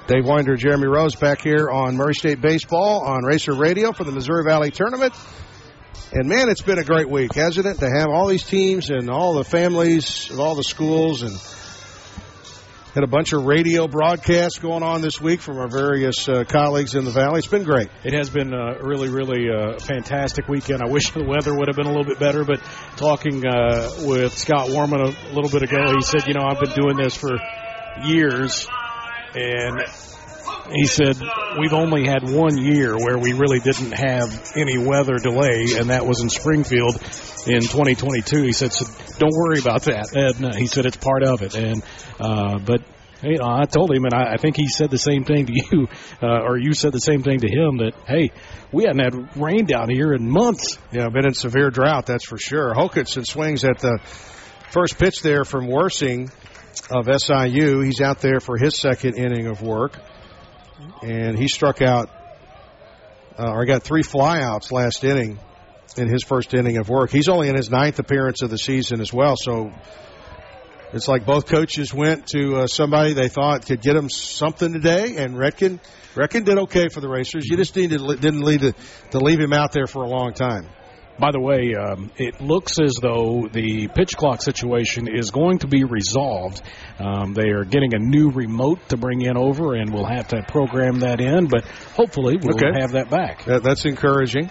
Dave Winder, Jeremy Rose back here on Murray State Baseball on Racer Radio for the Missouri Valley Tournament. And, man, it's been a great week, hasn't it, to have all these teams and all the families of all the schools, and had a bunch of radio broadcasts going on this week from our various colleagues in the Valley. It's been great. It has been a really, really fantastic weekend. I wish the weather would have been a little bit better, but talking with Scott Warman a little bit ago, he said, I've been doing this for years, and he said, we've only had 1 year where we really didn't have any weather delay, and that was in Springfield in 2022. He said, so don't worry about that. And he said it's part of it. And but I told him, and I think he said the same thing to you, or you said the same thing to him, that, hey, we hadn't had rain down here in months. Yeah, been in severe drought, that's for sure. Hokinson swings at the first pitch there from Worsing of SIU. He's out there for his second inning of work. And he struck out, or got 3 flyouts last inning in his first inning of work. He's only in his 9th appearance of the season as well. So it's like both coaches went to somebody they thought could get him something today. And Redkin did okay for the Racers. You just didn't need to leave him out there for a long time. By the way, it looks as though the pitch clock situation is going to be resolved. They are getting a new remote to bring in over, and we'll have to program that in, but hopefully we'll have that back. That's encouraging.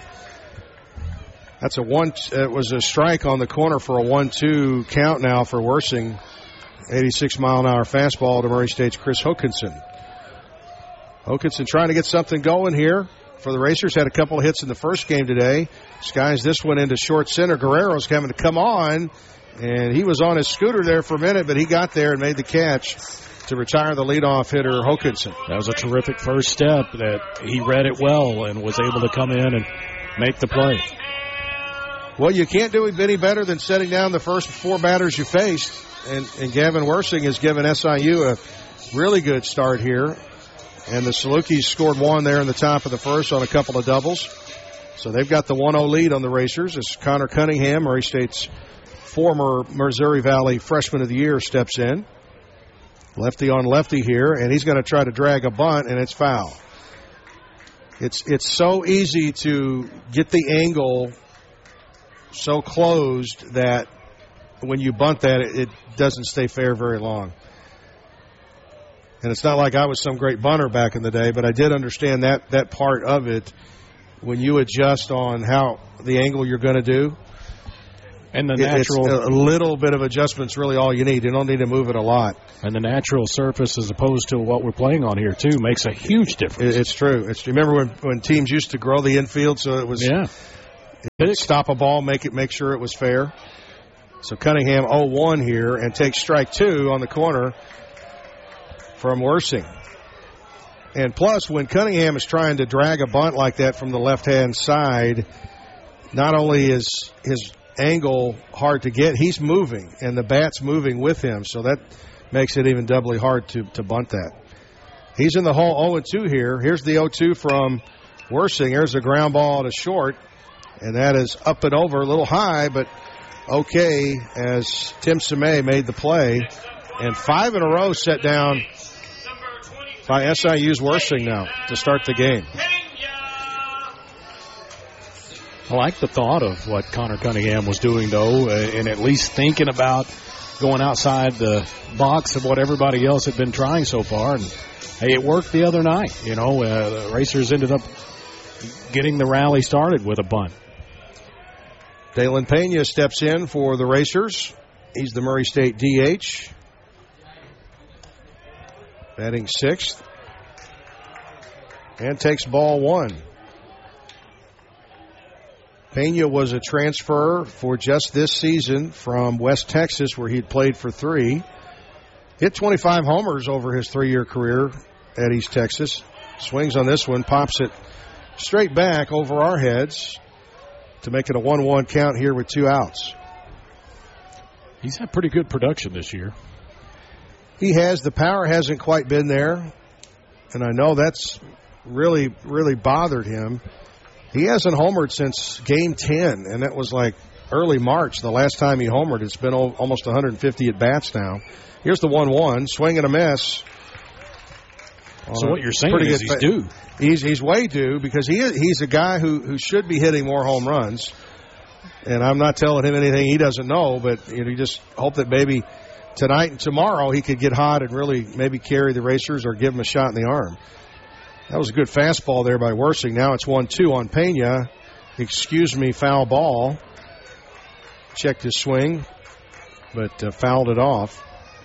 It was a strike on the corner for a 1-2 count now for Worsing. 86-mile-an-hour fastball to Murray State's Chris Hokinson. Hokinson trying to get something going here for the Racers. Had a couple of hits in the first game today. Skies this one into short center. Guerrero's coming to come on, and he was on his scooter there for a minute, but he got there and made the catch to retire the leadoff hitter, Hokinson. That was a terrific first step that he read it well and was able to come in and make the play. Well, you can't do any better than setting down the first 4 batters you faced, and Gavin Worsing has given SIU a really good start here. And the Salukis scored 1 there in the top of the first on a couple of doubles. So they've got the 1-0 lead on the Racers as Connor Cunningham, Murray State's former Missouri Valley Freshman of the Year, steps in. Lefty on lefty here, and he's going to try to drag a bunt, and it's foul. It's so easy to get the angle so closed that when you bunt that, it doesn't stay fair very long. And it's not like I was some great bunter back in the day, but I did understand that part of it when you adjust on how the angle you're going to do. And the natural, a little bit of adjustment's really all you need. You don't need to move it a lot. And the natural surface as opposed to what we're playing on here, too, makes a huge difference. It's true. Remember when teams used to grow the infield so it was stop a ball, make sure it was fair. So Cunningham 0-1 here and takes strike 2 on the corner from Worsing. And plus, when Cunningham is trying to drag a bunt like that from the left-hand side, not only is his angle hard to get, he's moving, and the bat's moving with him, so that makes it even doubly hard to bunt that. He's in the hole 0-2 here. Here's the 0-2 from Worsing. There's a ground ball to short, and that is up and over, a little high, but okay, as Tim Semay made the play. And 5 in a row set down by SIU's Worsing now to start the game. I like the thought of what Connor Cunningham was doing, though, and at least thinking about going outside the box of what everybody else had been trying so far. And, hey, it worked the other night. The Racers ended up getting the rally started with a bunt. Dalen Pena steps in for the Racers. He's the Murray State DH. Batting 6th. And takes ball 1. Pena was a transfer for just this season from West Texas, where he'd played for 3. Hit 25 homers over his 3-year career at East Texas. Swings on this one, pops it straight back over our heads to make it a 1-1 count here with 2 outs. He's had pretty good production this year. He has. The power hasn't quite been there, and I know that's really, really bothered him. He hasn't homered since Game 10, and that was like early March, the last time he homered. It's been almost 150 at-bats now. Here's the 1-1, swing and a miss So what you're saying is he's due. He's way due because he's a guy who should be hitting more home runs. And I'm not telling him anything he doesn't know, but you just hope that maybe tonight and tomorrow he could get hot and really maybe carry the Racers or give him a shot in the arm. That was a good fastball there by Worsing. Now it's 1-2 on Pena. Excuse me, foul ball. Checked his swing, but fouled it off.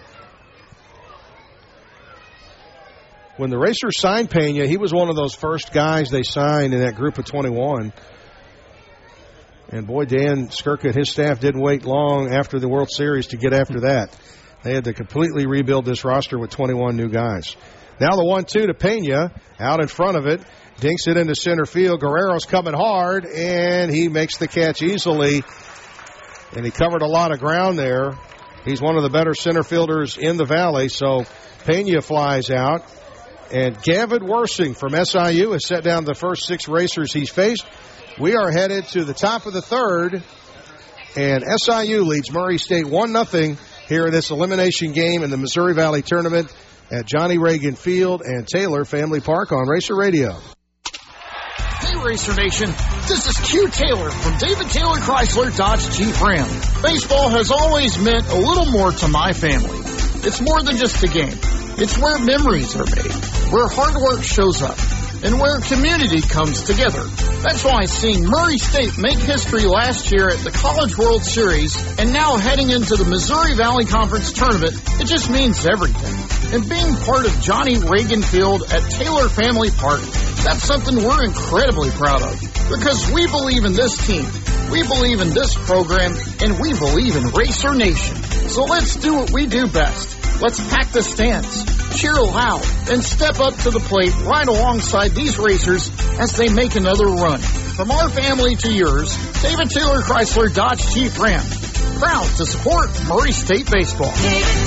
When the Racers signed Pena, he was one of those first guys they signed in that group of 21. And boy, Dan Skirka and his staff didn't wait long after the World Series to get after that. They had to completely rebuild this roster with 21 new guys. Now the 1-2 to Pena, out in front of it. Dinks it into center field. Guerrero's coming hard, and he makes the catch easily. And he covered a lot of ground there. He's one of the better center fielders in the Valley, so Pena flies out. And Gavin Worsing from SIU has set down the first 6 Racers he's faced. We are headed to the top of the third, and SIU leads Murray State 1-0 here in this elimination game in the Missouri Valley Tournament at Johnny Reagan Field and Taylor Family Park on Racer Radio. Hey, Racer Nation. This is Q Taylor from David Taylor Chrysler Dodge Jeep Ram. Baseball has always meant a little more to my family. It's more than just a game. It's where memories are made, where hard work shows up, and where community comes together. That's why seeing Murray State make history last year at the College World Series and now heading into the Missouri Valley Conference Tournament, it just means everything. And being part of Johnny Reagan Field at Taylor Family Park, that's something we're incredibly proud of. Because we believe in this team, we believe in this program, and we believe in Racer Nation. So let's do what we do best. Let's pack the stands, cheer loud, and step up to the plate right alongside these racers as they make another run. From our family to yours, David Taylor Chrysler Dodge Jeep Ram. Proud to support Murray State Baseball. David